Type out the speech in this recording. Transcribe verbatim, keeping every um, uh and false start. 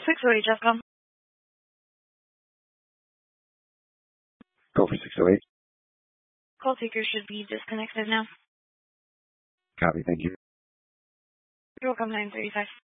six oh eight, Jeffcom. Go for six oh eight. Call taker should be disconnected now. Copy, thank you. You're welcome, nine thirty-five.